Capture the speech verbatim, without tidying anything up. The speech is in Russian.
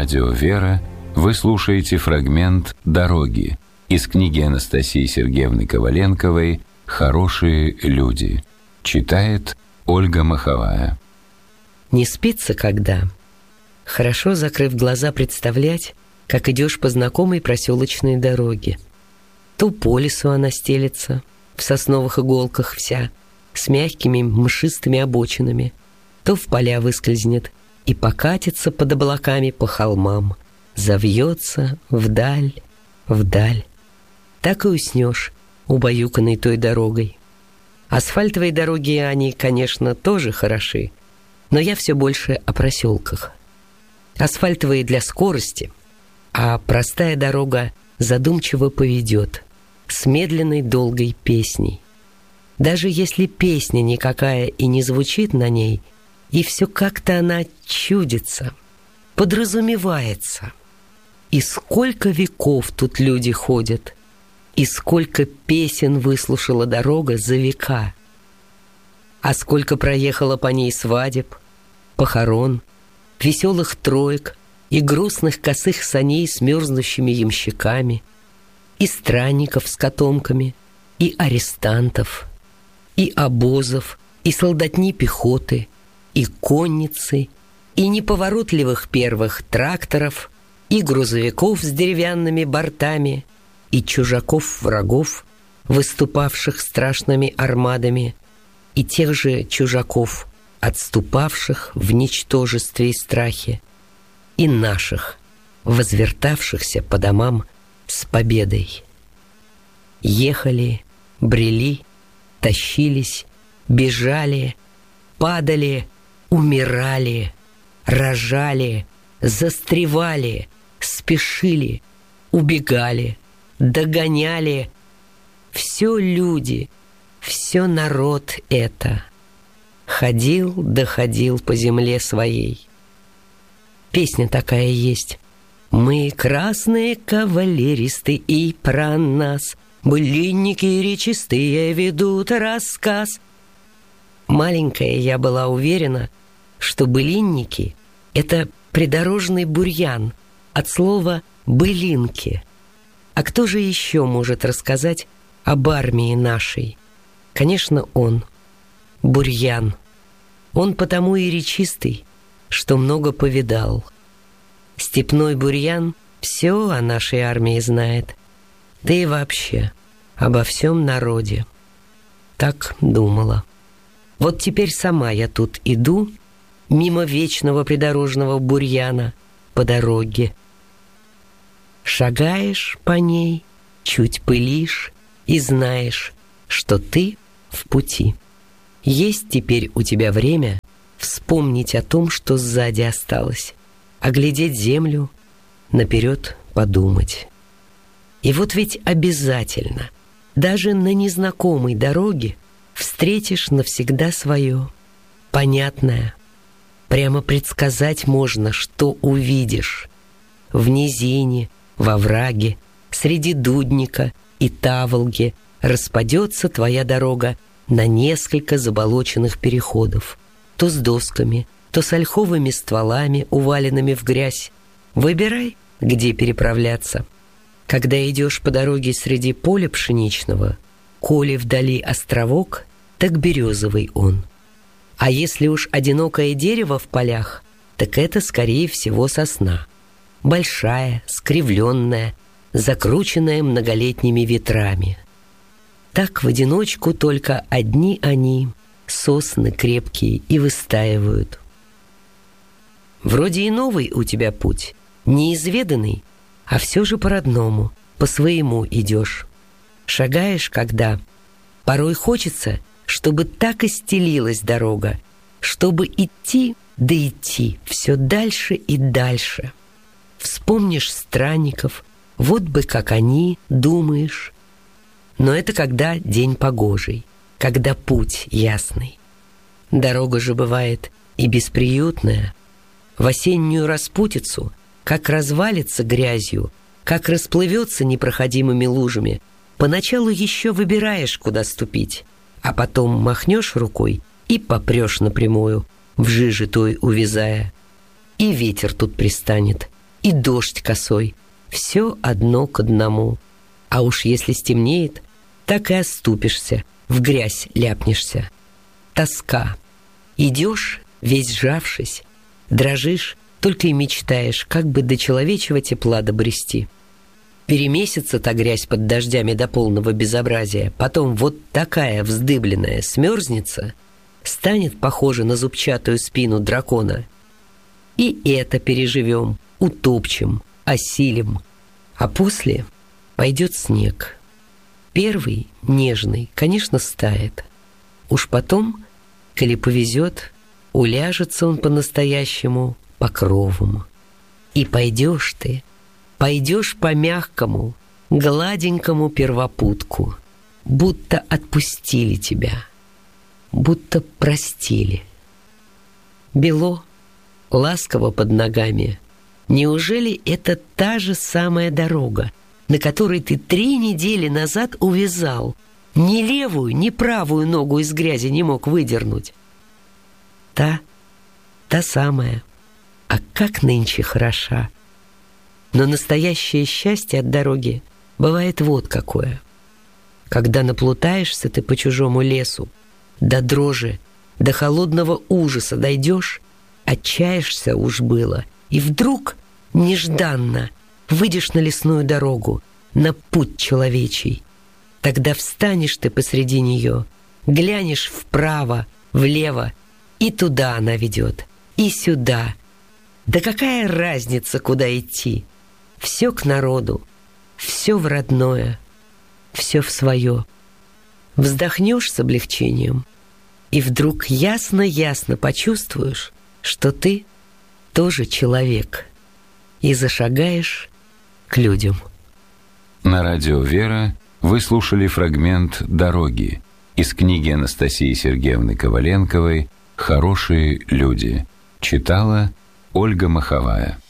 радио «Вера» вы слушаете фрагмент «Дороги» из книги Анастасии Сергеевны Коваленковой «Хорошие люди». Читает Ольга Маховая. Не спится когда? Хорошо, закрыв глаза, представлять, как идешь по знакомой проселочной дороге. То по лесу она стелется, в сосновых иголках вся, с мягкими мшистыми обочинами, то в поля выскользнет и покатится под облаками по холмам, завьется вдаль, вдаль. Так и уснешь, убаюканный той дорогой. Асфальтовые дороги, они, конечно, тоже хороши, но я все больше о проселках. Асфальтовые для скорости, а простая дорога задумчиво поведет, с медленной долгой песней. Даже если песня никакая и не звучит на ней, и все как-то она чудится, подразумевается. И сколько веков тут люди ходят, и сколько песен выслушала дорога за века. А сколько проехала по ней свадеб, похорон, веселых троек и грустных косых саней с мерзнущими ямщиками, и странников с котомками, и арестантов, и обозов, и солдатни пехоты, и конницы, и неповоротливых первых тракторов, и грузовиков с деревянными бортами, и чужаков-врагов, выступавших страшными армадами, и тех же чужаков, отступавших в ничтожестве и страхе, и наших, возвертавшихся по домам с победой. Ехали, брели, тащились, бежали, падали, умирали, рожали, застревали, спешили, убегали, догоняли. Все люди, все народ это. Ходил, доходил по земле своей. Песня такая есть. Мы красные кавалеристы, и про нас былинники речистые ведут рассказ. Маленькая я была уверена, что былинники — это придорожный бурьян, от слова «былинки». А кто же еще может рассказать об армии нашей? Конечно, он, бурьян. Он потому и речистый, что много повидал. Степной бурьян все о нашей армии знает, да и вообще обо всем народе. Так думала. Вот теперь сама я тут иду, мимо вечного придорожного бурьяна, по дороге. Шагаешь по ней, чуть пылишь, и знаешь, что ты в пути. Есть теперь у тебя время вспомнить о том, что сзади осталось, оглядеть землю, наперед подумать. И вот ведь обязательно, даже на незнакомой дороге, встретишь навсегда свое, понятное. Прямо предсказать можно, что увидишь. В низине, во враге, среди дудника и таволги распадется твоя дорога на несколько заболоченных переходов, то с досками, то с ольховыми стволами, уваленными в грязь. Выбирай, где переправляться. Когда идешь по дороге среди поля пшеничного, коли вдали островок, так березовый он. А если уж одинокое дерево в полях, так это, скорее всего, сосна. Большая, скривленная, закрученная многолетними ветрами. Так в одиночку только одни они, сосны крепкие, и выстаивают. Вроде и новый у тебя путь, неизведанный, а все же по-родному, по-своему идешь. Шагаешь, когда порой хочется, чтобы так и стелилась дорога, чтобы идти, да идти все дальше и дальше. Вспомнишь странников, вот бы как они, думаешь. Но это когда день погожий, когда путь ясный. Дорога же бывает и бесприютная. В осеннюю распутицу, как развалится грязью, как расплывется непроходимыми лужами, поначалу еще выбираешь, куда ступить, а потом махнешь рукой и попрешь напрямую, в жиже той увязая. И ветер тут пристанет, и дождь косой. Все одно к одному. А уж если стемнеет, так и оступишься, в грязь ляпнешься. Тоска. Идешь, весь сжавшись, дрожишь, только и мечтаешь, как бы до человечего тепла добрести. Перемесится та грязь под дождями до полного безобразия, потом вот такая вздыбленная смерзнется, станет похожа на зубчатую спину дракона. И это переживем, утопчем, осилим. А после пойдет снег. Первый, нежный, конечно, стает. Уж потом, коли повезет, уляжется он по-настоящему покровом. И пойдешь ты, пойдешь по мягкому, гладенькому первопутку, будто отпустили тебя, будто простили. Бело, ласково под ногами. Неужели это та же самая дорога, на которой ты три недели назад увязал, ни левую, ни правую ногу из грязи не мог выдернуть? Та, та самая. А как нынче хороша! Но настоящее счастье от дороги бывает вот какое. Когда наплутаешься ты по чужому лесу, до дрожи, до холодного ужаса дойдешь, отчаешься уж было, и вдруг нежданно выйдешь на лесную дорогу, на путь человечий. Тогда встанешь ты посреди нее, глянешь вправо, влево, и туда она ведет, и сюда. Да какая разница, куда идти? Все к народу, все в родное, все в свое. Вздохнешь с облегчением, и вдруг ясно-ясно почувствуешь, что ты тоже человек, и зашагаешь к людям. На радио «Вера» вы слушали фрагмент «Дороги» из книги Анастасии Сергеевны Коваленковой «Хорошие люди». Читала Ольга Маховая.